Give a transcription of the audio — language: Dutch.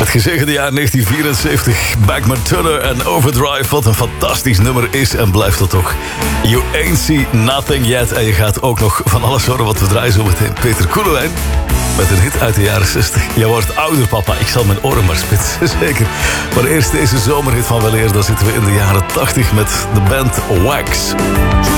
Het gezegende jaar 1974. Bachman Turner en Overdrive. Wat een fantastisch nummer is en blijft dat toch. You ain't see nothing yet. En je gaat ook nog van alles horen wat we draaien zo meteen. Peter Koelewijn met een hit uit de jaren 60. Je wordt ouder, papa. Ik zal mijn oren maar spitsen, zeker. Maar eerst deze zomerhit van weleer. Dan zitten we in de jaren 80 met de band Wax.